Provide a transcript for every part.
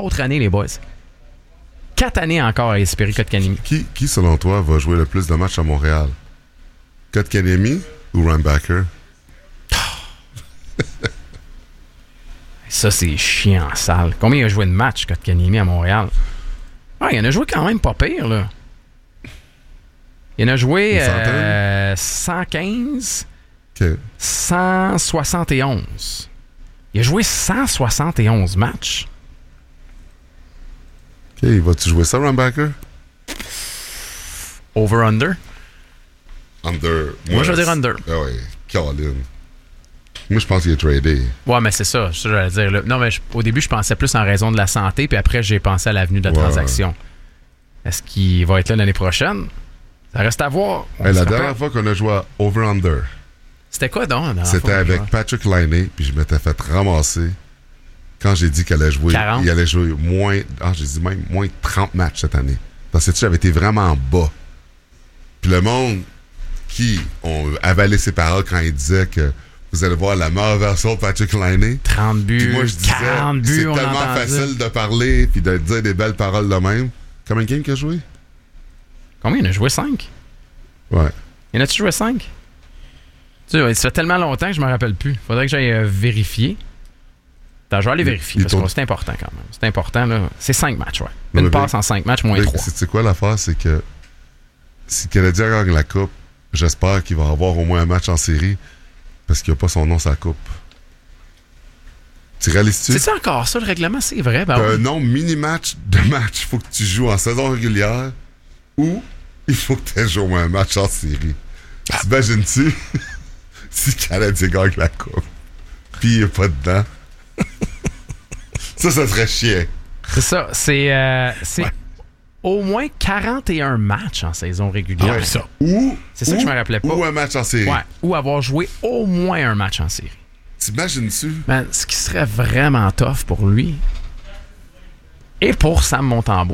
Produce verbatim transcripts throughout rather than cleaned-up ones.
autres années, les boys. Quatre années encore à espérer Kotkaniemi. Qui, qui, selon toi, va jouer le plus de matchs à Montréal? Kotkaniemi ou Reinbacher? Ça, c'est chiant, sale. Combien il a joué de matchs, Kotkaniemi, à Montréal? Ah, il en a joué quand même pas pire, là. Il en a joué euh, cent quinze, okay. cent soixante et onze. Il a joué cent soixante et onze matchs. OK, vas-tu jouer ça, Reinbacher? Over-under? Under. Moi, ouais, je veux dire under. Ah oui, Caroline. Moi, je pense qu'il est tradé. Ouais, mais c'est ça, c'est ça que j'allais dire. Là. Non, mais je, au début, je pensais plus en raison de la santé, puis après, j'ai pensé à l'avenue de la ouais, transaction. Ouais. Est-ce qu'il va être là l'année prochaine? Ça reste à voir. Hey, la dernière fois qu'on a joué à Over-Under. C'était quoi donc? C'était avec joué? Patrick Laine, puis je m'étais fait ramasser quand j'ai dit qu'il allait jouer. quarante. Il allait jouer moins. Ah, j'ai dit même moins de trente matchs cette année. Parce que j'avais été vraiment bas. Puis le monde qui ont avalé ses paroles quand il disait que vous allez voir la meilleure version de Patrick Laine. trente buts, puis moi, je disais, quarante buts, c'est on tellement facile de parler puis de dire des belles paroles de même. Combien de games qu'il a joué? Combien? Il en a joué cinq? Ouais. Il en a-tu joué cinq? Tu sais, ça fait tellement longtemps que je me rappelle plus. Faudrait que j'aille euh, vérifier. Attends, je vais aller vérifier, parce que c'est important quand même. C'est important, là. C'est cinq matchs, ouais. Une non, passe en cinq matchs, moins trois. C'est quoi l'affaire? C'est que si le Canadien gagne la Coupe, j'espère qu'il va avoir au moins un match en série, parce qu'il n'y a pas son nom sur la Coupe. Tu réalises-tu? C'est-tu encore ça, le règlement? C'est vrai, ben un oui. nombre mini-match de match, il faut que tu joues en saison régulière, ou il faut que tu aies joué au moins un match en série. Ah. T'imagines-tu si le Canadien gagne la Coupe, puis il n'est pas dedans? Ça, ça serait chiant. C'est ça. C'est, euh, c'est ouais. au moins quarante et un matchs en saison régulière. Ah ouais, ça. Ou, c'est ça ou, que je me rappelais pas. Ou un match en série. Ouais. Ou avoir joué au moins un match en série. T'imagines-tu? Man, ce qui serait vraiment tough pour lui et pour Sam Montembeault,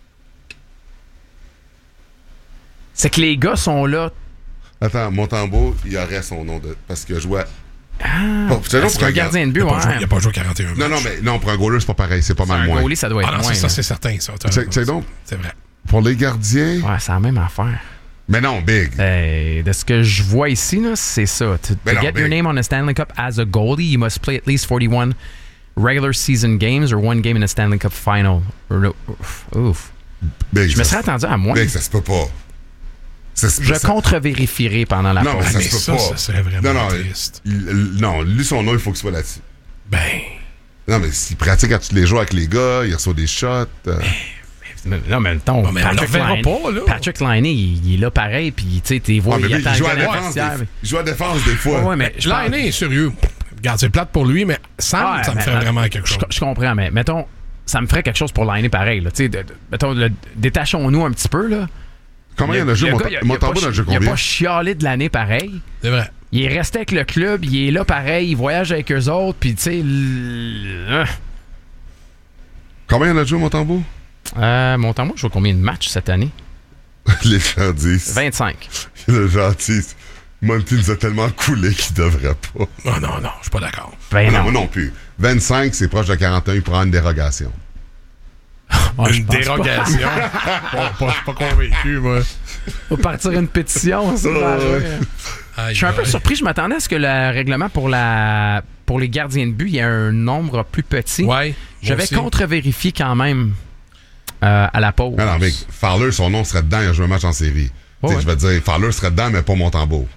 c'est que les gars sont là. Attends, Montembeault, il aurait son nom de. Parce qu'il a joué à. Ah, bon, c'est un gardien de but, il ouais. Il n'a pas joué quarante et un matchs. Non, non, mais non, pour un goaler, c'est pas pareil. C'est pas c'est mal un moins. Un goalie, ça doit être ah non, moins. C'est, ça, c'est certain. Ça, c'est, c'est donc. C'est vrai. Pour les gardiens. Ouais, c'est la même affaire. Mais non, big. Hey, de ce que je vois ici, là, c'est ça. To, to non, get big. your name on a Stanley Cup as a goalie, you must play at least forty-one regular season games or one game in a Stanley Cup final. Ouf. Ouf. Big, je me serais attendu à moins. Big, ça se peut pas. Ça se, je ça... contre-vérifierai pendant la non, pause. Mais ça, mais se ça, peut pas. ça serait vraiment non, non, triste. Il, il, non, lui, son nom, il faut qu'il soit là-dessus. Ben. Non, mais s'il pratique à tous les jours avec les gars, il reçoit des shots. Euh... Mais, non, mais attends, bon, mais Patrick, Laine, pas, là. Patrick Laine, il, il est là pareil, puis tu sais, t'es vois, ah, il, lui, attend il joue à la défense. Des, il joue à défense des fois. Ouais, mais Laine est sérieux. Regarde, c'est plate pour lui, mais Sam, ah, ça me mais, ferait mais, vraiment quelque chose. Je, je comprends, mais mettons, ça me ferait quelque chose pour Laine pareil. Là, de, de, mettons, le, détachons-nous un petit peu, là. Comment il y en a joué? Montembeault dans le jeu combien? Il a pas chialé de l'année pareil. C'est vrai. Il est resté avec le club, il est là pareil, il voyage avec eux autres, puis tu sais... L... Combien il en a joué, Montembeault? Euh, Montembeault joue combien de matchs cette année? Les gens disent. vingt-cinq. Les gens disent. Monty nous a tellement coulé qu'il devrait pas. Non, non, non, je suis pas d'accord. Ben non, non. Moi non plus. vingt-cinq, c'est proche de quarante et un, il prend une dérogation. Oh, une dérogation? Bon, pas, je suis pas convaincu, moi. Faut partir une pétition, ça. Euh... Je suis un peu surpris. Je m'attendais à ce que le règlement pour la pour les gardiens de but, il y ait un nombre plus petit. Ouais. Je vais contre-vérifier quand même euh, à la pause. Non, non, mais Fowler, son nom serait dedans, il a joué un match en série. Oh, ouais. Je vais te dire, Fowler serait dedans, mais pas Montembeault.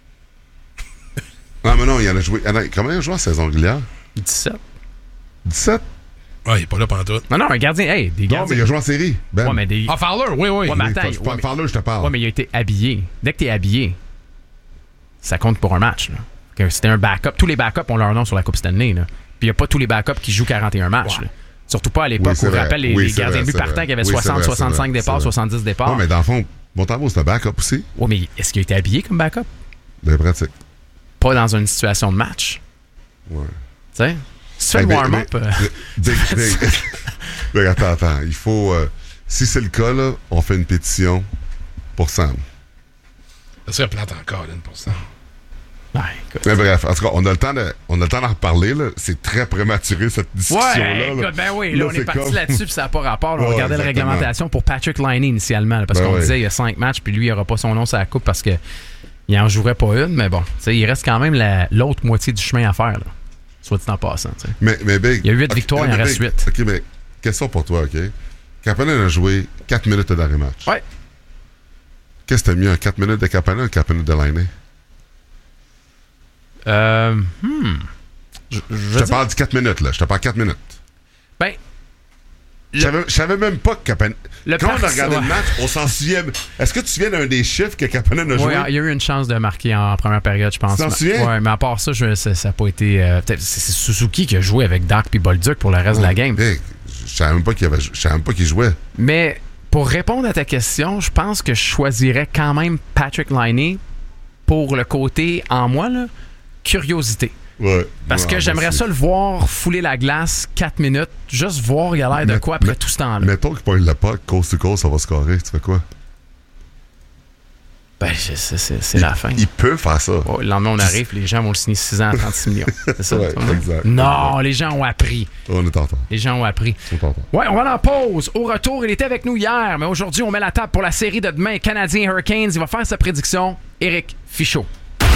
Non, mais non, il en a joué. Comment il a joué en saison régulière? dix-sept. dix-sept? Ah, il est pas là pendant tout. Non, non, un gardien. Hey, des gardiens. Non, mais il a joué en série. Ben. Ouais, mais des... Ah, Fowler, oui, oui. Ouais, mais attends, oui, ouais, mais... Fowler, je te parle. Ouais, mais il a été habillé. Dès que t'es habillé, ça compte pour un match. Là. C'était un backup. Tous les backups ont leur nom sur la Coupe Stanley. Là. Puis il n'y a pas tous les backups qui jouent quarante et un matchs. Ouais. Surtout pas à l'époque oui, où on rappelle les, oui, les gardiens de but partants qui avaient oui, soixante, soixante-cinq départs, soixante-dix départs. Oui, mais dans le fond, Montembeault, c'est un backup aussi. Oui, mais est-ce qu'il a été habillé comme backup? Bien pratique. Pas dans une situation de match. Ouais. Tu sais? Si tu fais le warm-up... Mais attends, attends. Il faut... Euh, si c'est le cas, là, on fait une pétition pour Sam. Ça serait plate encore, Lynn, pour Sam. Ouais, écoute. Mais bref, en tout cas, on a le temps de, on a le temps d'en reparler. Là. C'est très prématuré, cette discussion-là. Ouais, écoute, là. ben oui, là, Là, on c'est est parti comme... là-dessus, puis ça n'a pas rapport. Là, on Ouais, regardait la exactement. réglementation pour Patrick Laine initialement, là, parce Ben qu'on ouais. disait il y a cinq matchs, puis lui, il n'aura pas son nom sur la coupe parce qu'il n'en jouerait pas une. Mais bon, il reste quand même la, l'autre moitié du chemin à faire, là, soit dit en passant. T'sais. Mais, mais Big, Il y a huit okay, victoires, il en mais reste Big, huit. OK, mais question pour toi, OK? Kapanen a joué quatre minutes d'arrêt-match. Ouais. Qu'est-ce que t'as mieux, un quatre minutes de Kapanen ou un quatre minutes de Laine? Euh, hmm. Je, je, Je te dire... parle du quatre minutes, là. Je te parle quatre minutes. Ben, Je savais, je savais même pas que Kapanen... Le Quand par- on a regardé ouais. le match, on s'en souvient... Est-ce que tu te souviens d'un des chiffres que Kapanen a ouais, joué? il y a eu une chance de marquer en première période, je pense. Tu t'en Mais- souviens? Ouais, mais à part ça, je, ça n'a pas été... euh, peut-être c'est, c'est Suzuki qui a joué avec Dak puis Bolduc pour le reste de la game. Big, je savais même pas qu'il avait... Je savais même pas qu'il jouait. Mais pour répondre à ta question, je pense que je choisirais quand même Patrick Laine pour le côté, en moi, là, curiosité. Ouais. Parce Ouais, que moi j'aimerais aussi. ça le voir fouler la glace quatre minutes, juste voir il a l'air de Mais- quoi après mais- tout ce temps-là. Mettons qu'il pogne la puck, coast to coast, ça va scorer. Tu fais quoi? Ben, c'est, c'est, c'est, c'est la fin. Il peut faire ça. Oh, le lendemain, on arrive, les gens vont le signer six ans à trente-six millions. C'est ça? Ouais, ça va? exact. Non, les gens ont appris. On est en temps. Les gens ont appris. On est en temps. Ouais, on va en pause. Au retour, il était avec nous hier, mais aujourd'hui, on met la table pour la série de demain. Canadiens Hurricanes, il va faire sa prédiction. Éric Fichaud.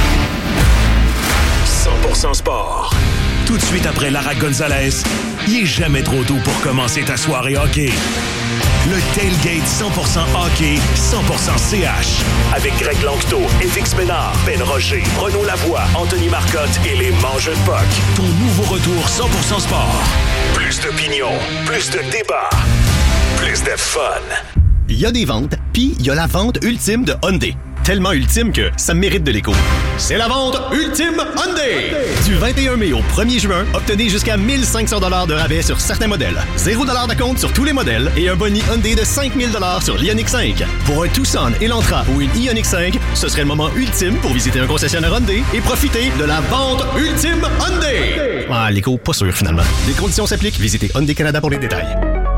cent pour cent sport. Tout de suite après Lara Gonzalez, il est jamais trop tôt pour commencer ta soirée hockey. Le Tailgate cent pour cent hockey, cent pour cent C H. Avec Greg Lanctot, Félix Ménard, Ben Rocher, Renaud Lavoie, Anthony Marcotte et les Mangeux de Puck. Ton nouveau retour cent pour cent sport. Plus d'opinion, plus de débat, plus de fun. Il y a des ventes, puis il y a la vente ultime de Hyundai. Tellement ultime que ça mérite de l'écho. C'est la vente ultime Hyundai! Du vingt et un mai au premier juin, obtenez jusqu'à mille cinq cents dollars de rabais sur certains modèles, zéro dollars d'acompte sur tous les modèles et un boni Hyundai de cinq mille dollars sur l'Ioniq cinq. Pour un Tucson, Elantra ou une Ioniq cinq, ce serait le moment ultime pour visiter un concessionnaire Hyundai et profiter de la vente ultime Hyundai! Ah, l'écho, pas sûr finalement. Les conditions s'appliquent, visitez Hyundai Canada pour les détails.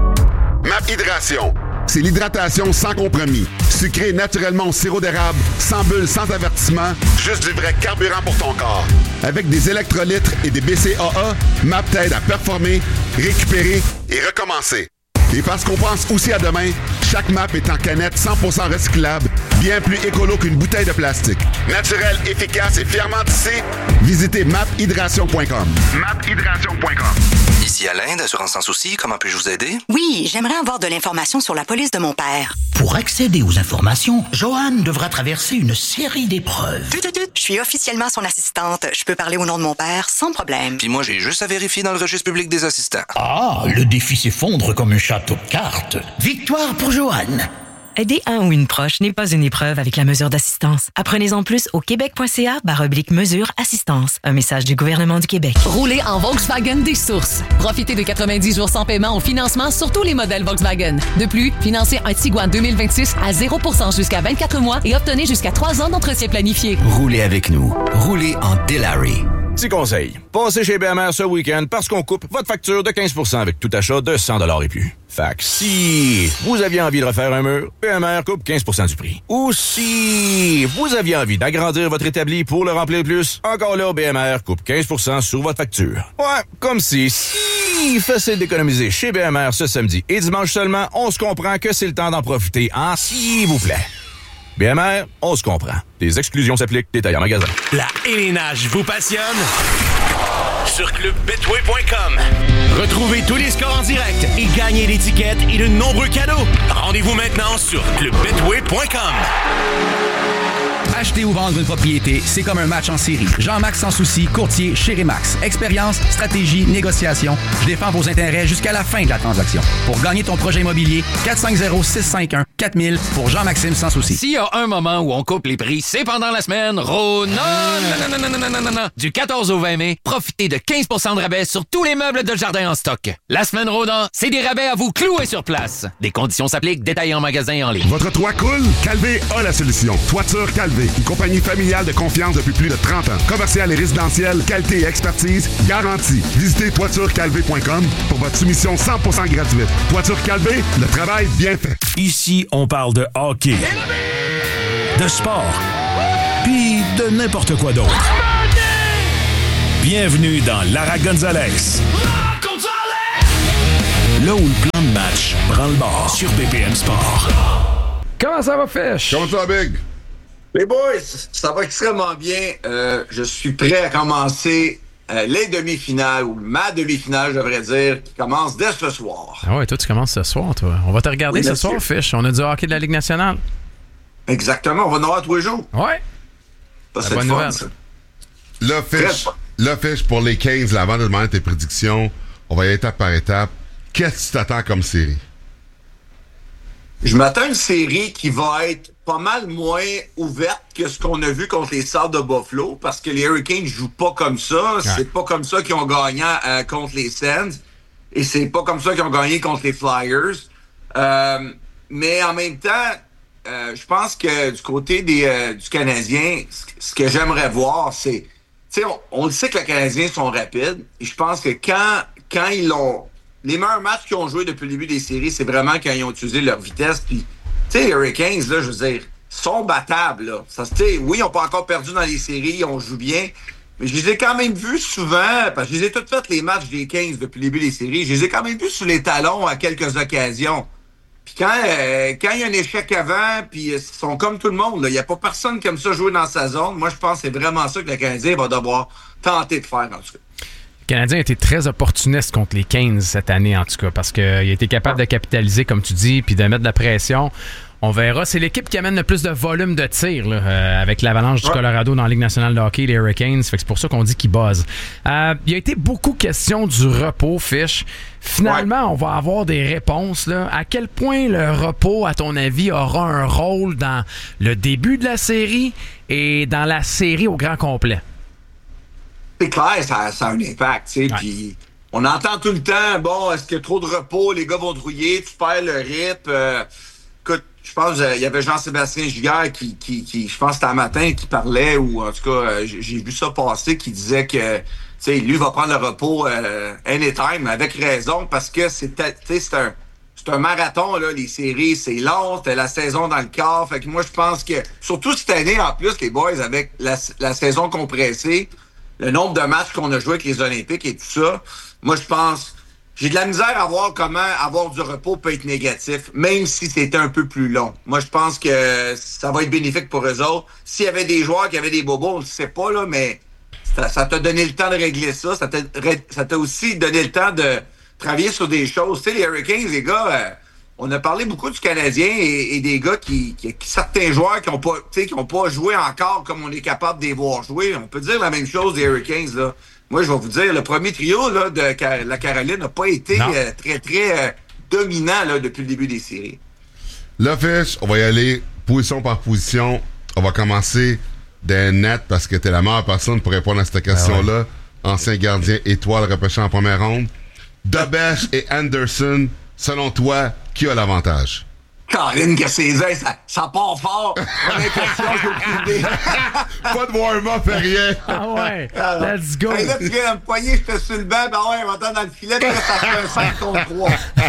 Map Hydration. C'est l'hydratation sans compromis. Sucré naturellement au sirop d'érable, sans bulles, sans avertissement, juste du vrai carburant pour ton corps. Avec des électrolytes et des B C A A, M A P t'aide à performer, récupérer et recommencer. Et parce qu'on pense aussi à demain, chaque M A P est en canette cent pour cent recyclable, bien plus écolo qu'une bouteille de plastique. Naturel, efficace et fièrement tissé, visitez map hydration point com. map hydration point com. Ici Alain d'Assurance Sans Souci, comment puis-je vous aider? Oui, j'aimerais avoir de l'information sur la police de mon père. Pour accéder aux informations, Joanne devra traverser une série d'épreuves. Tut, tut, tut. Je suis officiellement son assistante. Je peux parler au nom de mon père sans problème. Puis moi, j'ai juste à vérifier dans le registre public des assistants. Ah, le défi s'effondre comme un château de cartes. Victoire pour Joanne. Aider un ou une proche n'est pas une épreuve avec la mesure d'assistance. Apprenez-en plus au québec.ca barre oblique mesure assistance. Un message du gouvernement du Québec. Roulez en Volkswagen des sources. Profitez de quatre-vingt-dix jours sans paiement au financement sur tous les modèles Volkswagen. De plus, financez un Tiguan deux mille vingt-six à zéro pour cent jusqu'à vingt-quatre mois et obtenez jusqu'à trois ans d'entretien planifié. Roulez avec nous. Roulez en Delary. Petit conseil. Passez chez B M R ce week-end parce qu'on coupe votre facture de quinze pour cent avec tout achat de cent dollars et plus. Fait que si vous aviez envie de refaire un mur, B M R coupe quinze pour cent du prix. Ou si vous aviez envie d'agrandir votre établi pour le remplir plus, encore là, B M R coupe quinze pour cent sur votre facture. Ouais, comme si, si facile d'économiser chez B M R ce samedi et dimanche seulement, on se comprend que c'est le temps d'en profiter, hein, s'il vous plaît. B M R, on se comprend. Les exclusions s'appliquent. Détails en magasin. La élénage vous passionne? Sur club betway point com. Retrouvez tous les scores en direct et gagnez l'étiquette et de nombreux cadeaux. Rendez-vous maintenant sur club betway point com. Acheter ou vendre une propriété, c'est comme un match en série. Jean-Max Sans Souci, courtier chez Remax. Expérience, stratégie, négociation. Je défends vos intérêts jusqu'à la fin de la transaction. Pour gagner ton projet immobilier, quatre cinq zéro, six cinq un, quatre mille pour Jean-Maxime Sans Souci. S'il y a un moment où on coupe les prix, c'est pendant la semaine Rona. Non, non, non, non, non, non, non, non. Du quatorze au vingt mai, profitez de quinze pour cent de rabais sur tous les meubles de jardin en stock. La semaine Rona, c'est des rabais à vous clouer sur place. Des conditions s'appliquent, détaillés en magasin et en ligne. Votre toit coule? Calvé a la solution. Toiture Calvé, une compagnie familiale de confiance depuis plus de trente ans. Commercial et résidentiel, qualité et expertise garantie. Visitez toiture calvé point com pour votre soumission cent pour cent gratuite. Toiture Calvé, le travail bien fait. Ici, on parle de hockey, de sport, puis de n'importe quoi d'autre. Bienvenue dans Lara Gonzalez. Là où le plan de match prend le bord sur B P M Sport. Comment ça va, Fish? Comment ça va, Big? Les boys, ça va extrêmement bien. Euh, je suis prêt à commencer euh, les demi-finales, ou ma demi-finale, je devrais dire, qui commence dès ce soir. Ah ouais, toi, tu commences ce soir, toi. On va te regarder Oui, ce monsieur. soir, Fish. On a du hockey de la Ligue nationale. Exactement, on va en avoir tous les jours. Ouais. Ça, La c'est bonne le fun, nouvelle. ça. Là, Fish, là, Fish, pour les quinze, là, avant de demander tes prédictions, on va y aller étape par étape. Qu'est-ce que tu t'attends comme série? Je m'attends à une série qui va être pas mal moins ouverte que ce qu'on a vu contre les Sabres de Buffalo, parce que les Hurricanes jouent pas comme ça. Ouais. C'est pas comme ça qu'ils ont gagné euh, contre les Sens. Et c'est pas comme ça qu'ils ont gagné contre les Flyers. Euh, mais en même temps, euh, je pense que du côté des, euh, du Canadien, ce, ce que j'aimerais voir, c'est... Tu sais, on, on le sait que les Canadiens sont rapides. Et je pense que quand, quand ils l'ont... Les meilleurs matchs qu'ils ont joués depuis le début des séries, c'est vraiment quand ils ont utilisé leur vitesse. Puis, tu sais, les Hurricanes, là, je veux dire, sont battables, là. Ça, tu sais, oui, ils n'ont pas encore perdu dans les séries, on joue bien. Mais je les ai quand même vus souvent, parce que je les ai toutes faites, les matchs des quinze depuis le début des séries. Je les ai quand même vus sous les talons à quelques occasions. Puis quand euh, quand il y a un échec avant, puis ils sont comme tout le monde, il n'y a pas personne qui aime ça jouer dans sa zone. Moi, je pense que c'est vraiment ça que le Canadien va devoir tenter de faire, en tout cas. Le Canadien a été très opportuniste contre les quinze cette année, en tout cas, parce qu'il a été capable de capitaliser, comme tu dis, puis de mettre de la pression. On verra. C'est l'équipe qui amène le plus de volume de tir là, euh, avec l'Avalanche du Colorado dans la Ligue nationale de hockey, les Hurricanes. Fait que c'est pour ça qu'on dit qu'ils buzzent. Euh, il y a été beaucoup question du repos, Fish. Finalement, ouais. on va avoir des réponses. Là. À quel point le repos, à ton avis, aura un rôle dans le début de la série et dans la série au grand complet? C'est clair, ça, ça a un impact, tu sais, ouais. Puis on entend tout le temps, bon, est-ce qu'il y a trop de repos, les gars vont drouiller, tu perds le rythme. Euh, écoute, je pense qu'il y avait Jean-Sébastien Giguère qui, qui, qui, je pense que c'était un matin, qui parlait, ou en tout cas, j'ai vu ça passer, qui disait que, tu sais, lui va prendre le repos euh, anytime, avec raison, parce que c'est, tu sais, c'est un, c'est un marathon, là, les séries, c'est long, t'as la saison dans le corps, fait que moi, je pense que, surtout cette année, en plus, les boys, avec la, la saison compressée, le nombre de matchs qu'on a joué avec les Olympiques et tout ça, moi, je pense... J'ai de la misère à voir comment avoir du repos peut être négatif, même si c'était un peu plus long. Moi, je pense que ça va être bénéfique pour eux autres. S'il y avait des joueurs qui avaient des bobos, on ne le sait pas, là, mais ça, ça t'a donné le temps de régler ça. Ça t'a, ça t'a aussi donné le temps de travailler sur des choses. Tu sais, les Hurricanes, les gars... Euh, on a parlé beaucoup du Canadien et, et des gars qui, qui, qui certains joueurs qui n'ont pas, qui ont pas joué encore comme on est capable de les voir jouer. On peut dire la même chose des Hurricanes, là. Moi, je vais vous dire, le premier trio là, de Car- la Caroline n'a pas été euh, très, très euh, dominant là, depuis le début des séries. Là, Fish, on va y aller position par position. On va commencer des nets parce que t'es la meilleure personne pour répondre à cette question-là. Ah ouais. Ancien gardien étoile repêché en première ronde. Dobesch et Anderson, selon toi, qui a l'avantage? Caroline, que c'est ça, ça, ça part fort. On a l'impression que j'ai aucune idée. Pas de warm-up, rien. Ah ouais, let's go. Hey, là, tu viens de me poigner, je te sur le banc, ben ouais, on va entendre dans le filet, là, ça fait un cinq contre trois.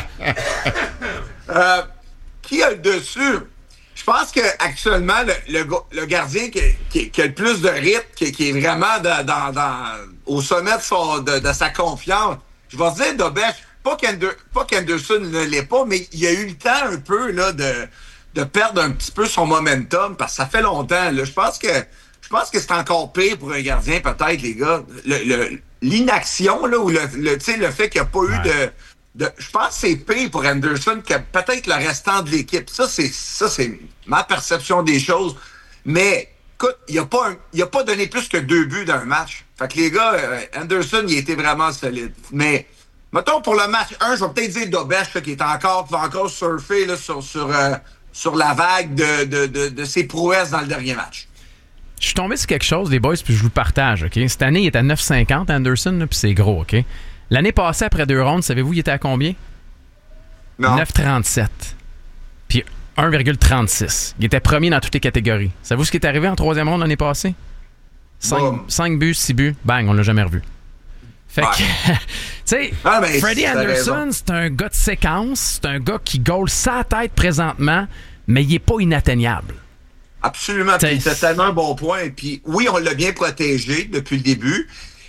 euh, qui a le dessus? Je pense qu'actuellement, le, le, le gardien qui, qui, qui a le plus de rythme, qui, qui est vraiment dans, dans, dans, au sommet de, son, de, de sa confiance, je vais dire Dobesch. Pas, qu'Ander, pas qu'Anderson ne l'est pas, mais il a eu le temps un peu là, de, de perdre un petit peu son momentum, parce que ça fait longtemps. Là. Je pense que je pense que c'est encore pire pour un gardien, peut-être, les gars. Le, le, l'inaction, là, ou le, le, le fait qu'il n'y a pas ouais. eu de, de. Je pense que c'est pire pour Anderson que peut-être le restant de l'équipe. Ça, c'est ça, c'est ma perception des choses. Mais écoute, il n'a pas, un, pas donné plus que deux buts dans un match. Fait que les gars, euh, Anderson, il était vraiment solide. Mais mettons, pour le match un, je vais peut-être dire Dobesch, qui est encore, qui va encore surfer là, sur, sur, euh, sur la vague de, de, de, de ses prouesses dans le dernier match. Je suis tombé sur quelque chose, les boys, puis je vous le partage, OK? Cette année, il est à neuf cinquante, Anderson, puis c'est gros, OK? L'année passée, après deux rondes, savez-vous, il était à combien? Non. neuf trente-sept. Puis un virgule trente-six. Il était premier dans toutes les catégories. Savez-vous ce qui est arrivé en troisième ronde l'année passée? cinq buts, six buts. Bang, on l'a jamais revu. Fait que, tu sais, ah, Freddie Anderson, c'est un gars de séquence, c'est un gars qui goal sa tête présentement, mais il est pas inatteignable. Absolument, puis c'est tellement un bon point. Puis oui, on l'a bien protégé depuis le début,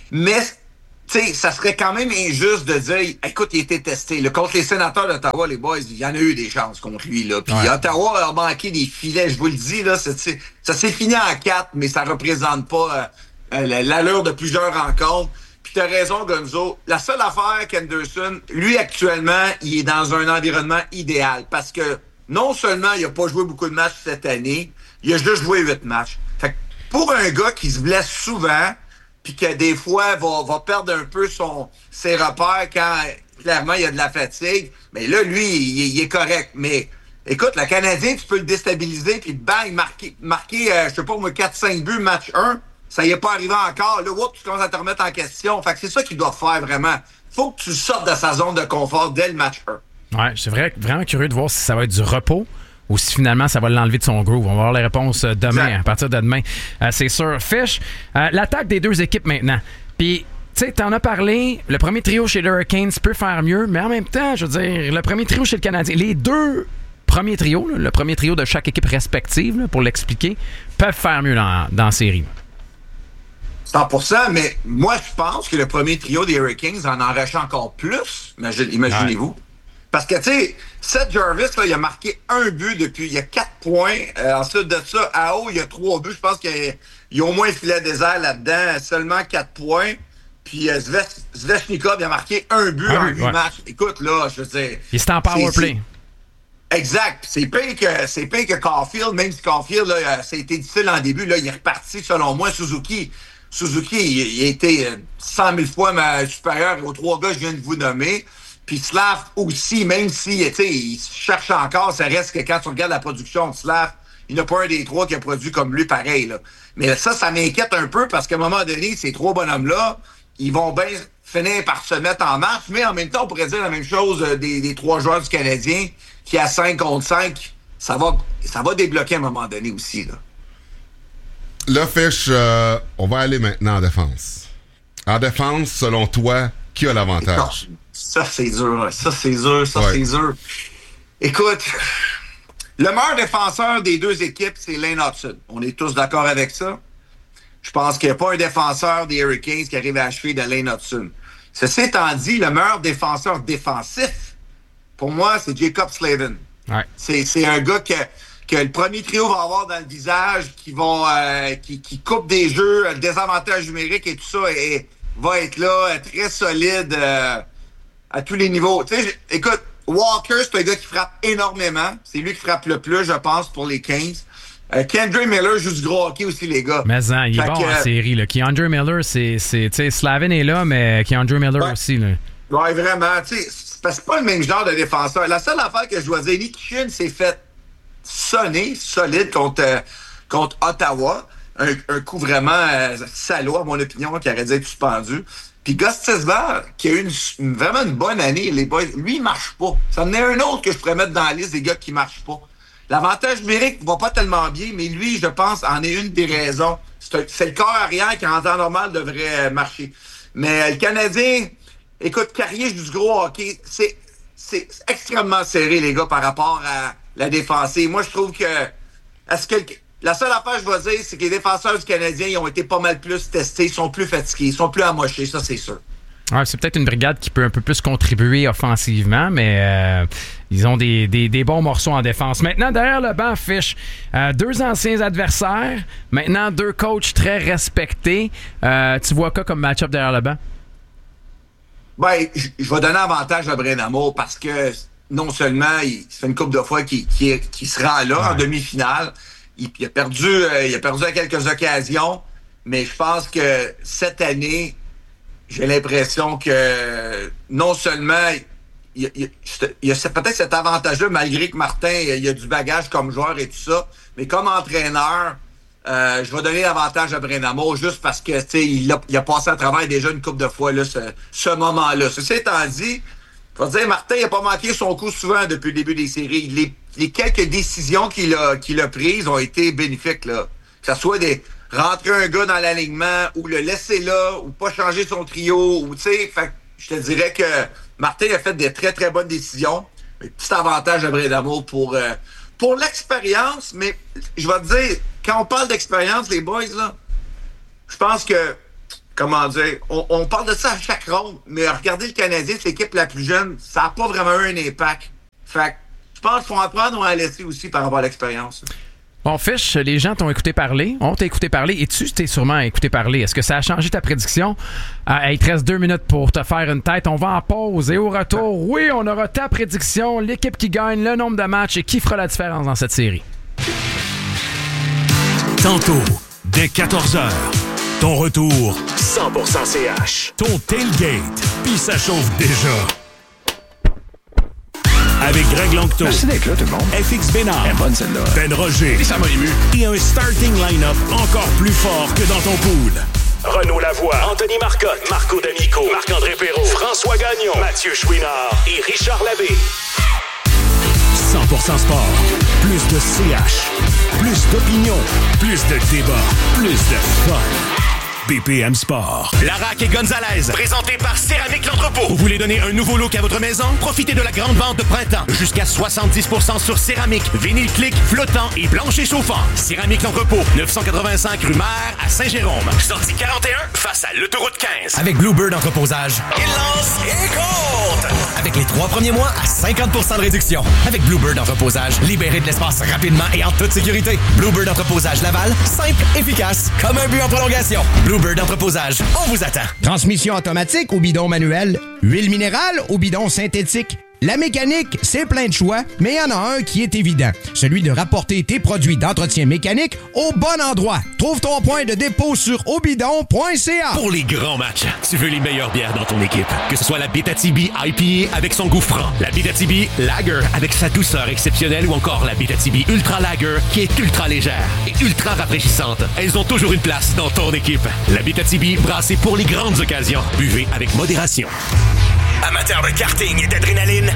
Mais, tu sais, ça serait quand même injuste de dire, écoute, il a été testé. Là, contre les sénateurs d'Ottawa, les boys, il y en a eu des chances contre lui. Là. Puis ouais. Ottawa a manqué des filets. Je vous le dis, là, c'est, c'est, ça s'est fini en quatre, mais ça représente pas euh, l'allure de plusieurs rencontres. Puis t'as raison, Gonzo. La seule affaire qu'Henderson, lui, actuellement, il est dans un environnement idéal. Parce que non seulement il a pas joué beaucoup de matchs cette année, il a juste joué huit matchs. Fait que pour un gars qui se blesse souvent, puis que des fois va, va perdre un peu son ses repères quand clairement il y a de la fatigue, mais là, lui, il, il est correct. Mais écoute, le Canadien, tu peux le déstabiliser, puis bang, marquer, marquer euh, je sais pas moi, quatre cinq buts, match un, ça y est pas arrivé encore. Là, whoop, tu commences à te remettre en question. Fait que c'est ça qu'il doit faire vraiment. Faut que tu sortes de sa zone de confort dès le match un. Ouais, je suis vrai, vraiment curieux de voir si ça va être du repos ou si finalement ça va l'enlever de son groove. On va avoir les réponses demain, exact. À partir de demain. Euh, c'est sûr. Fish, euh, l'attaque des deux équipes maintenant. Puis, tu sais, t'en as parlé, le premier trio chez les Hurricanes peut faire mieux, mais en même temps, je veux dire, le premier trio chez le Canadien, les deux premiers trios, là, le premier trio de chaque équipe respective, là, pour l'expliquer, peuvent faire mieux dans, dans la série. cent pour cent, mais moi, je pense que le premier trio des Hurricanes en enrachait encore plus, imagine, imaginez-vous. Ouais. Parce que, tu sais, Seth Jarvis, là, il a marqué un but depuis, il y a quatre points. Euh, ensuite de ça, à haut, il y a trois buts. Je pense qu'il y a, il y a au moins un filet désert là-dedans, seulement quatre points. Puis euh, Svechnikov, il a marqué un but ah, en huit ouais. matchs. Écoute, là, je veux dire... Il est en power play. Exact. C'est pire que, c'est pire que Caulfield, même si Caulfield, là, ça a été difficile en début. Là, il est reparti, selon moi, Suzuki. Suzuki, il, il a été cent mille fois supérieur aux trois gars que je viens de vous nommer. Puis Slav aussi, même si, tu sais, il cherche encore, ça reste que quand tu regardes la production de Slav, il n'y en a pas un des trois qui a produit comme lui pareil, là. Mais ça, ça m'inquiète un peu parce qu'à un moment donné, ces trois bonhommes-là, ils vont bien finir par se mettre en marche, mais en même temps, on pourrait dire la même chose des, des trois joueurs du Canadien qui, à cinq contre cinq, ça va, ça va débloquer à un moment donné aussi, là. Là, Fish, euh, on va aller maintenant en défense. En défense, selon toi, qui a l'avantage? Ça, c'est dur. Ça, c'est dur. Ça, ouais. c'est dur. Écoute, le meilleur défenseur des deux équipes, c'est Lane Hudson. On est tous d'accord avec ça. Je pense qu'il n'y a pas un défenseur des Hurricanes qui arrive à achever de Lane Hudson. Ceci étant dit, le meilleur défenseur défensif, pour moi, c'est Jacob Slavin. Ouais. C'est, c'est un gars que, que le premier trio va avoir dans le visage, qui, vont, euh, qui, qui coupe des jeux, le désavantage numérique et tout ça, et va être là, très solide euh, à tous les niveaux. Tu sais, écoute, Walker, c'est un gars qui frappe énormément. C'est lui qui frappe le plus, je pense, pour les quinze. Euh, K'Andre Miller joue du gros hockey aussi, les gars. Mais hein, il est fait bon que, en série. Là. K'Andre Miller, c'est... c'est tu sais, Slavin est là, mais K'Andre Miller ouais. aussi. Là. Ouais, vraiment. Tu sais, c'est pas le même genre de défenseur. La seule affaire que je dois dire, Nick Chin s'est fait sonner solide contre, euh, contre Ottawa. Un, un coup vraiment euh, salaud, à mon opinion, qui aurait dû être suspendu. Puis Gostisbehere, qui a eu une, une, vraiment une bonne année, les boys, lui, il marche pas. Ça en est un autre que je pourrais mettre dans la liste des gars qui marchent pas. L'avantage numérique va pas tellement bien, mais lui, je pense, en est une des raisons. C'est, un, c'est le corps arrière qui, en temps normal, devrait marcher. Mais euh, le Canadien, écoute, Carrier joue du gros hockey. C'est, c'est extrêmement serré, les gars, par rapport à la défensive. Moi, je trouve que... Est-ce que... Le, La seule affaire, je dois dire, c'est que les défenseurs du Canadien, ils ont été pas mal plus testés, ils sont plus fatigués, ils sont plus amochés, ça, c'est sûr. Ouais, c'est peut-être une brigade qui peut un peu plus contribuer offensivement, mais euh, ils ont des, des, des bons morceaux en défense. Maintenant, derrière le banc, Fish, euh, deux anciens adversaires, maintenant deux coachs très respectés. Euh, tu vois quoi comme match-up derrière le banc? Ben, je, je vais donner avantage à Brenamo parce que non seulement il fait une couple de fois qu'il, qu'il, qu'il se rend là, ouais. en demi-finale, il, il a perdu euh, il a perdu à quelques occasions, mais je pense que cette année, j'ai l'impression que non seulement il y a, il y a peut-être cet avantage-là, malgré que Martin il y a du bagage comme joueur et tout ça, mais comme entraîneur, euh, je vais donner l'avantage à Brenamo juste parce que il a, il a passé à travers déjà une couple de fois là, ce, ce moment-là. Ceci étant dit, je vais dire, Martin n'a pas manqué son coup souvent depuis le début des séries. Les, les quelques décisions qu'il a, qu'il a prises ont été bénéfiques, là. Que ce soit des rentrer un gars dans l'alignement ou le laisser là ou pas changer son trio ou tu sais, fait je te dirais que Martin a fait des très très bonnes décisions. Mais petit avantage à Brenamo pour euh, pour l'expérience, mais je vais te dire, quand on parle d'expérience, les boys là, je pense que comment dire, on, on parle de ça à chaque ronde, mais regardez le Canadien, c'est l'équipe la plus jeune, ça n'a pas vraiment eu un impact. Fait que je pense qu'il faut apprendre ou à laisser aussi par rapport à l'expérience. Bon, Fish, les gens t'ont écouté parler, on t'a écouté parler, et tu t'es sûrement écouté parler. Est-ce que ça a changé ta prédiction? Euh, il te reste deux minutes pour te faire une tête. On va en pause et au retour, oui, on aura ta prédiction, l'équipe qui gagne, le nombre de matchs et qui fera la différence dans cette série. Tantôt, dès quatorze heures, ton retour cent pour cent C H. Ton tailgate, puis ça chauffe déjà. Avec Greg Langto. Merci d'être là, tout le monde. F X Bénard. Elle est bonne, celle-là. Ben Roger. Et ça m'a ému. Et un starting line-up encore plus fort que dans ton pool. Renaud Lavoie, Anthony Marcotte, Marco D'Amico, Marc-André Perrault, François Gagnon, Mathieu Chouinard et Richard Labbé. cent pour cent sport. Plus de C H. Plus d'opinion. Plus de débat. Plus de fun. B P M Sport. Larac et Gonzalez, présenté par Céramique L'Entrepôt. Vous voulez donner un nouveau look à votre maison? Profitez de la grande vente de printemps. Jusqu'à soixante-dix pour cent sur céramique, vinyle clic, flottant et plancher chauffant. Céramique L'Entrepôt, neuf cent quatre-vingt-cinq rue Mère à Saint-Jérôme. Sortie quarante et un, face à l'autoroute quinze. Avec Bluebird Entreposage, il lance et compte! Avec les trois premiers mois à cinquante pour cent de réduction. Avec Bluebird Entreposage, libérez de l'espace rapidement et en toute sécurité. Bluebird Entreposage Laval, simple, efficace, comme un but en prolongation. Bluebird Entreposage, on vous attend. Transmission automatique ou bidon manuel, huile minérale ou bidon synthétique. La mécanique, c'est plein de choix, mais il y en a un qui est évident. Celui de rapporter tes produits d'entretien mécanique au bon endroit. Trouve ton point de dépôt sur obidon point c a. Pour les grands matchs, tu veux les meilleures bières dans ton équipe. Que ce soit la Bétatibi I P A avec son goût franc, la Bétatibi Lager avec sa douceur exceptionnelle ou encore la Bétatibi Ultra Lager qui est ultra légère et ultra rafraîchissante. Elles ont toujours une place dans ton équipe. La Bétatibi, brassée pour les grandes occasions. Buvez avec modération. Amateurs de karting et d'adrénaline,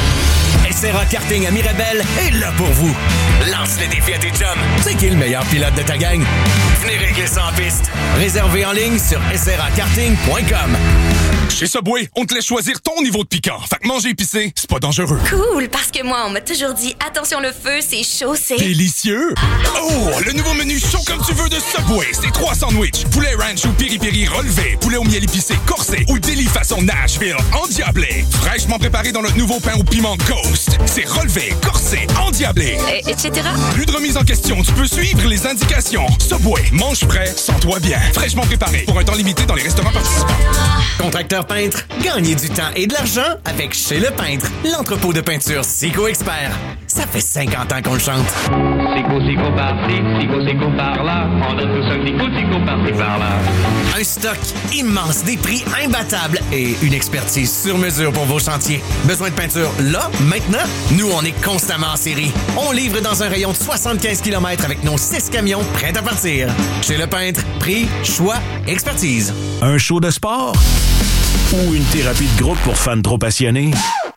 S R A Karting à Mirabel est là pour vous. Lance le défi à tes chums. C'est qui le meilleur pilote de ta gang? Venez régler ça en piste. Réservé en ligne sur s r a karting point com. Chez Subway, on te laisse choisir ton niveau de piquant. Fait que manger épicé, c'est pas dangereux. Cool, parce que moi, on m'a toujours dit, attention le feu, c'est chaud, c'est... Délicieux! Oh, le nouveau menu chaud comme tu veux de Subway. C'est trois sandwichs, poulet ranch ou piri-piri relevé, poulet au miel épicé corsé ou délit façon Nashville endiablé. Fraîchement préparé dans notre nouveau pain au piment Ghost. C'est relevé, corsé, endiablé. Et, et cetera. Plus de remise en question, tu peux suivre les indications. Subway, mange frais, sens-toi bien. Fraîchement préparé pour un temps limité dans les restaurants participants. Contracteur peintre, gagnez du temps et de l'argent avec Chez Le Peintre, l'entrepôt de peinture Sico Expert. Ça fait cinquante ans qu'on le chante. Sico, Sico par-ci, Sico, Sico par-là. On donne tout ça, Sico, Sico par-ci, par-là. Un stock immense, des prix imbattables et une expertise sur mesure pour vos chantiers. Besoin de peinture là, maintenant? Nous, on est constamment en série. On livre dans un rayon de soixante-quinze kilomètres avec nos six camions prêts à partir. Chez Le Peintre, prix, choix, expertise. Un show de sport? Ou une thérapie de groupe pour fans trop passionnés?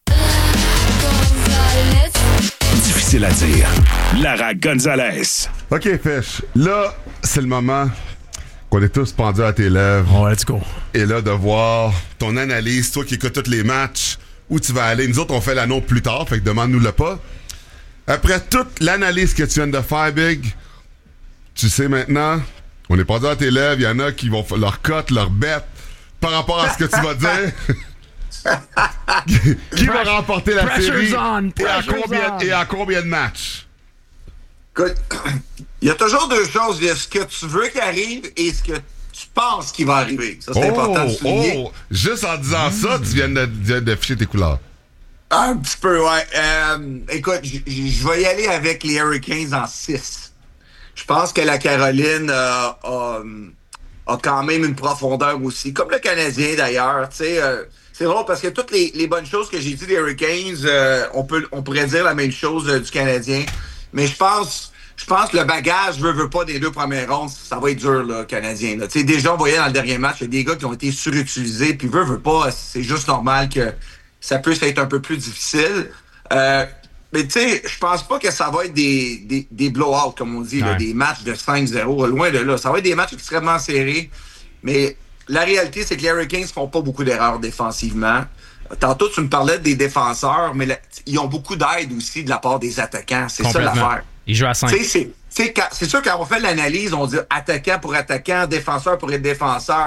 Difficile à dire. Lara Gonzalez. OK, Fish. Là, c'est le moment qu'on est tous pendus à tes lèvres. Oh, let's go. Et là, de voir ton analyse, toi qui écoutes tous les matchs, où tu vas aller. Nous autres, on fait l'annonce plus tard, fait que demande-nous-le pas. Après toute l'analyse que tu viens de faire, Big, tu sais maintenant, on est pendus à tes lèvres, il y en a qui vont leur cote, leur bête, par rapport à ce que tu vas dire. Qui va remporter la série on, et, à combien, on. et à combien de matchs? Écoute, il y a toujours deux choses. Il y a ce que tu veux qu'il arrive et ce que tu penses qu'il va arriver. Ça, c'est oh, important de souligner. Oh, juste en disant mmh. ça, tu viens de, de, de ficher tes couleurs. Un petit peu, ouais. Euh, écoute, je vais y aller avec les Hurricanes en six. Je pense que la Caroline euh, a... a quand même une profondeur aussi, comme le Canadien d'ailleurs. Tu sais, euh, c'est drôle parce que toutes les, les bonnes choses que j'ai dit des Hurricanes, euh, on peut on pourrait dire la même chose euh, du Canadien. Mais je pense je pense que le bagage veut, veut pas des deux premières rondes, ça va être dur, le Canadien. Tu sais, déjà, on voyait dans le dernier match, il y a des gars qui ont été surutilisés, puis veut, veut pas, c'est juste normal que ça puisse être un peu plus difficile. Euh, Mais tu sais, je pense pas que ça va être des, des, des blow-outs, comme on dit, là, des matchs de cinq zéro, loin de là. Ça va être des matchs extrêmement serrés. Mais la réalité, c'est que les Hurricanes font pas beaucoup d'erreurs défensivement. Tantôt, tu me parlais des défenseurs, mais là, ils ont beaucoup d'aide aussi de la part des attaquants. C'est ça l'affaire. Ils jouent à cinq. C'est, c'est, c'est sûr, quand on fait l'analyse, on dit attaquant pour attaquant, défenseur pour être défenseur.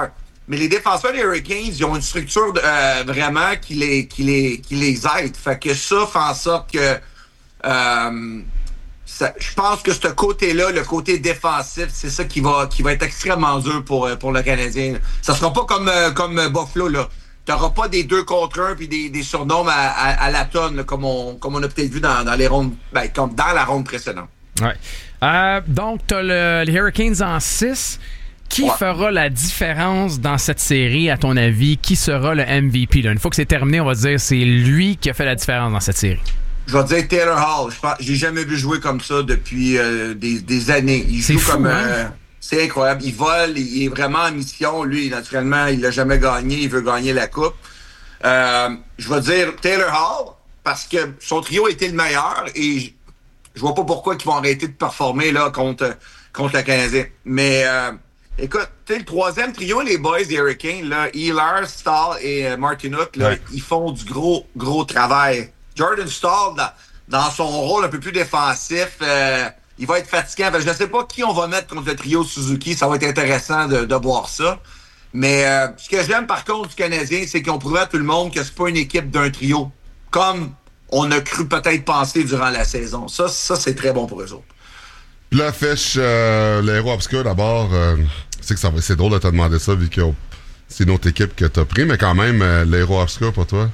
Mais les défenseurs des Hurricanes, ils ont une structure euh, vraiment qui les, qui, les, qui les aide. Fait que ça fait en sorte que euh, ça, je pense que ce côté-là, le côté défensif, c'est ça qui va, qui va être extrêmement dur pour, pour le Canadien. Ça sera pas comme, comme Buffalo, là. Tu n'auras pas des deux contre un puis des, des surnoms à, à, à la tonne, là, comme, on, comme on a peut-être vu dans, dans les rondes, ben, comme dans la ronde précédente. Ouais. Euh, donc, tu as le, les Hurricanes en six. Qui ouais. fera la différence dans cette série, à ton avis? Qui sera le M V P? Là? Une fois que c'est terminé, on va dire c'est lui qui a fait la différence dans cette série. Je vais dire Taylor Hall. Je pense, j'ai jamais vu jouer comme ça depuis euh, des, des années. Il c'est joue fou, comme... hein? Euh, c'est incroyable. Il vole, il est vraiment en mission. Lui, naturellement, il l'a jamais gagné. Il veut gagner la coupe. Euh, je vais dire Taylor Hall parce que son trio a été le meilleur et je, je vois pas pourquoi ils vont arrêter de performer là, contre, contre le Canadien. Mais... Euh, écoute, tu sais, le troisième trio, les boys des Hurricanes, là, Ehlers, Stahl et euh, Martinook, là, ouais. ils font du gros, gros travail. Jordan Stahl, dans, dans son rôle un peu plus défensif, euh, il va être fatigant. Je ne sais pas qui on va mettre contre le trio Suzuki. Ça va être intéressant de, de voir ça. Mais euh, ce que j'aime, par contre, du Canadien, c'est qu'ils ont prouvé à tout le monde que c'est pas une équipe d'un trio, comme on a cru peut-être penser durant la saison. Ça, ça c'est très bon pour eux autres. La fiche, euh, l'héros obscur, d'abord... Euh... C'est que ça, c'est drôle de te demander ça vu que c'est une autre équipe que t'as pris, mais quand même, euh, l'héros obscur pour toi?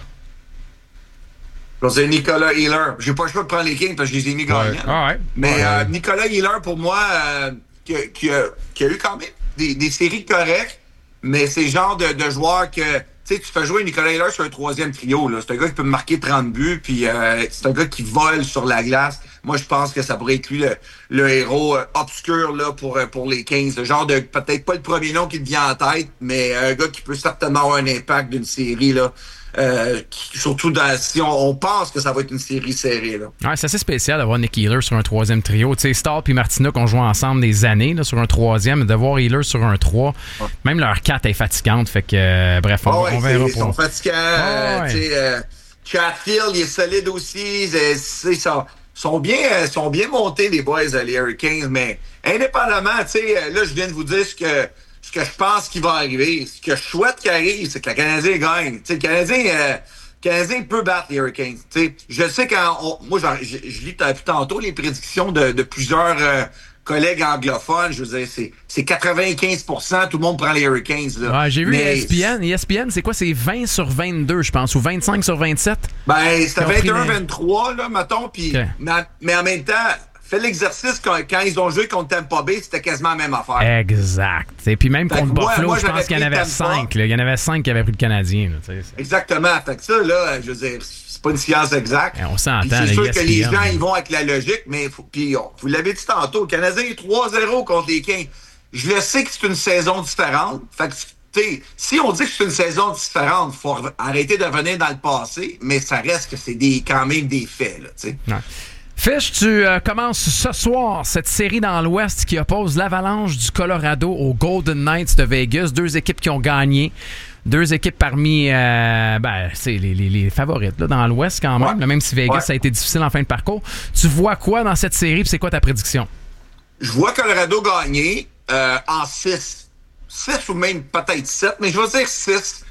C'est Nicolas Ehlers. J'ai pas le choix de prendre les Kings parce que je les ai mis gagnants. Ouais. Ah ouais. Mais ouais. Euh, Nicolas Ehlers, pour moi, euh, qui, qui, a, qui a eu quand même des, des séries correctes, mais c'est le genre de, de joueur que... Tu sais, tu fais jouer Nicolas Ehlers sur un troisième trio. Là. C'est un gars qui peut marquer trente buts, puis euh, c'est un gars qui vole sur la glace. Moi, je pense que ça pourrait être lui le, le héros euh, obscur là, pour, pour les quinze. Le genre de, peut-être pas le premier nom qui te vient en tête, mais un gars qui peut certainement avoir un impact d'une série, là. Euh, qui, surtout dans, si on, on pense que ça va être une série serrée. Là. Ouais, c'est assez spécial d'avoir Nick Ehlers sur un troisième trio. Tu sais, Stahl et Martinook ont joué ensemble des années là, sur un troisième, mais de voir Ehlers sur un trois, ouais. même leur quatre est fatigante. Fait que, euh, bref, on, oh, ouais, on verra. Ils pour... sont fatigants. Oh, euh, ouais. euh, Chatfield, il est solide aussi. Ils sont, sont, bien, sont bien montés, les boys, les Hurricanes, mais indépendamment, tu sais, là, je viens de vous dire ce que. Ce que je pense qu'il va arriver, ce que je souhaite qu'il arrive, c'est que le Canadien gagne. T'sais, le Canadien, euh, le Canadien peut battre les Hurricanes. T'sais, je sais quand on, moi, je, je lis tantôt les prédictions de, de plusieurs euh, collègues anglophones. Je veux dire, c'est, c'est quatre-vingt-quinze pour cent, tout le monde prend les Hurricanes. Là. Ouais, j'ai vu mais, E S P N. E S P N, c'est quoi? C'est vingt sur vingt-deux, je pense, ou vingt-cinq sur vingt-sept? Ben, c'était vingt et un vingt-trois, là, mettons. Pis, okay. mais, mais en même temps... Fais l'exercice quand, quand ils ont joué contre Tampa Bay, c'était quasiment la même affaire. Exact. Et puis même fait contre moi, Buffalo, moi, je pense qu'il y en avait Tampa. cinq. Là. Il y en avait cinq qui avaient pris le Canadien. Là, exactement. Fait que ça, là, je veux dire, c'est pas une science exacte. Et on s'entend. C'est sûr E S P N, que les gens, ils vont avec la logique, mais faut, puis on, vous l'avez dit tantôt, le Canadien est trois zéro contre les Kings. Je le sais que c'est une saison différente. Fait que t'sais, si on dit que c'est une saison différente, il faut arrêter de revenir dans le passé, mais ça reste que c'est des, quand même des faits. Là, t'sais. Ouais. Fish, tu euh, commences ce soir cette série dans l'Ouest qui oppose l'Avalanche du Colorado aux Golden Knights de Vegas. Deux équipes qui ont gagné. Deux équipes parmi euh, ben, c'est les, les, les favorites là, dans l'Ouest quand même. Ouais. Là, même si Vegas, ouais. ça a été difficile en fin de parcours. Tu vois quoi dans cette série et c'est quoi ta prédiction? Je vois Colorado gagner euh, en six. six ou même peut-être sept, mais je vais dire six.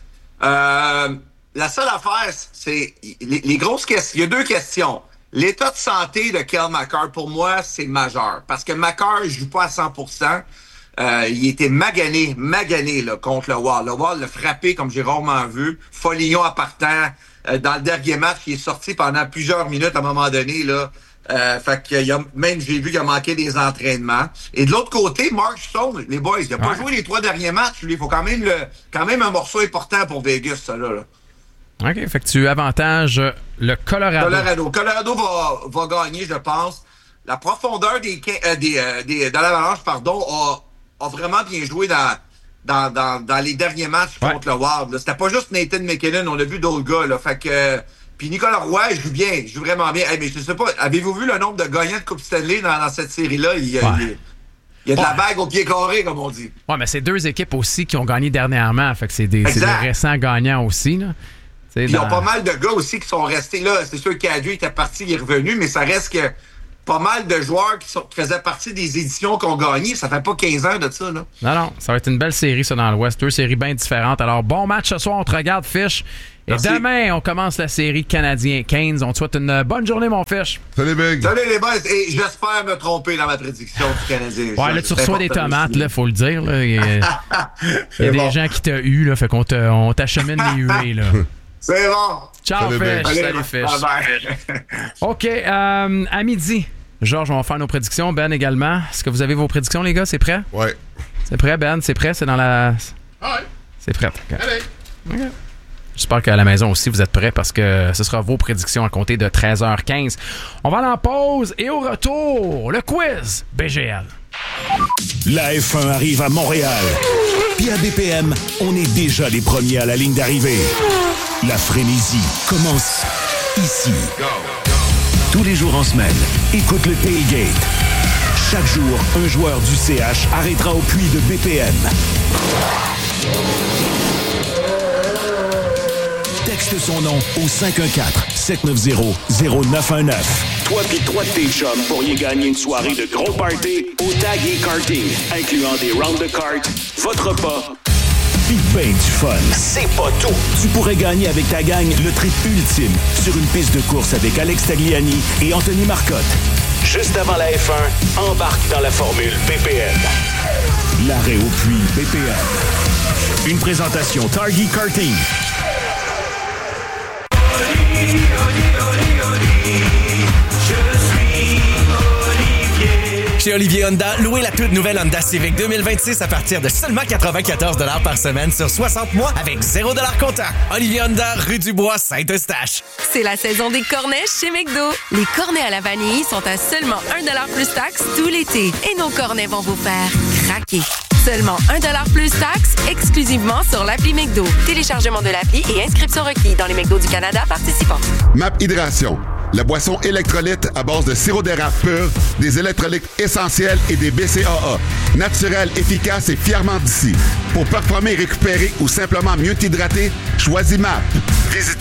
Euh, la seule affaire, c'est les, les grosses questions. Il y a deux questions. L'état de santé de Cale Makar, pour moi, c'est majeur. Parce que Makar ne joue pas à cent pour cent. Euh, il était magané, magané là, contre le Wild. Le Wild l'a frappé comme j'ai rarement vu. Foligno à partant. Euh, dans le dernier match, il est sorti pendant plusieurs minutes à un moment donné. Là. Euh, fait que il a, même j'ai vu qu'il a manqué des entraînements. Et de l'autre côté, Mark Stone, les boys, il n'a pas ouais. joué les trois derniers matchs. Il faut quand même, le, quand même un morceau important pour Vegas, ça là. là. OK, fait que tu avantages le Colorado. Colorado. Colorado va, va gagner, je pense. La profondeur des, euh, des, euh, des de l'Avalanche, pardon, a, a vraiment bien joué dans, dans, dans, dans les derniers matchs ouais. contre le Wild. Là. C'était pas juste Nathan McKinnon, on a vu d'autres gars. Là. Fait que, euh, puis Nicolas Roy, il joue bien, il joue vraiment bien. Hey, mais je sais pas, avez-vous vu le nombre de gagnants de Coupe Stanley dans, dans cette série-là? Il, ouais. il, il y a de ouais. la bague au pied carré, comme on dit. Ouais, mais c'est deux équipes aussi qui ont gagné dernièrement. Fait que c'est des, c'est des récents gagnants aussi, là. Puis il y a pas mal de gars aussi qui sont restés là. C'est sûr qu'Adju était parti, il est revenu, mais ça reste que pas mal de joueurs qui, sont, qui faisaient partie des éditions qu'on gagnait. Ça fait pas quinze ans de ça, là. Non, non, ça va être une belle série, ça, dans l'Ouest. Deux séries bien différentes. Alors, bon match ce soir, on te regarde, Fish. Et Merci. Demain, on commence la série Canadien-Canes. On te souhaite une bonne journée, mon Fish. Salut, Big. Salut, les boys. Et j'espère me tromper dans ma prédiction du Canadien. Ouais, là, tu reçois des tomates, là, faut le dire. Là. Il y a, il y a des bon. gens qui t'ont eu, là, fait qu'on te, on t'achemine les huées, là. C'est bon. Ciao, Salut, Fish. Allez, Salut, Fish. Bye-bye. OK, euh, à midi, Georges, on va faire nos prédictions. Ben également. Est-ce que vous avez vos prédictions, les gars? C'est prêt? Ouais. C'est prêt, Ben? C'est prêt? C'est dans la... Ouais. C'est prêt. Okay. Allez. OK. J'espère qu'à la maison aussi, vous êtes prêts parce que ce sera vos prédictions à compter de treize heures quinze. On va aller en pause et au retour, le quiz B G L. La F un arrive à Montréal. Puis à B P M, on est déjà les premiers à la ligne d'arrivée. La frénésie commence ici. Tous les jours en semaine, écoute le Tailgate. Chaque jour, un joueur du C H arrêtera au puits de B P M. Texte son nom au cinq un quatre, sept neuf zéro, zéro neuf un neuf. Toi pis trois de tes chums pourriez gagner une soirée de gros party au Tag et Karting, incluant des rounds de cartes, votre repas, pis ben du fun. C'est pas tout! Tu pourrais gagner avec ta gang le trip ultime sur une piste de course avec Alex Tagliani et Anthony Marcotte. Juste avant la F un, embarque dans la formule B P M. L'arrêt au puits B P M. Une présentation Target Karting. Chez Olivier Honda, louez la toute nouvelle Honda Civic deux mille vingt-six à partir de seulement quatre-vingt-quatorze dollars par semaine sur soixante mois avec zéro dollar comptant. Olivier Honda, rue du Bois, Saint-Eustache. C'est la saison des cornets chez McDo. Les cornets à la vanille sont à seulement un dollar plus taxes tout l'été. Et nos cornets vont vous faire craquer. Seulement un dollar plus taxes, exclusivement sur l'appli McDo. Téléchargement de l'appli et inscription requis dans les McDo du Canada participants. Map Hydration, la boisson électrolyte à base de sirop d'érable pur, des électrolytes essentiels et des B C A A. Naturel, efficace et fièrement d'ici. Pour performer, récupérer ou simplement mieux t'hydrater, choisis Map. Visitez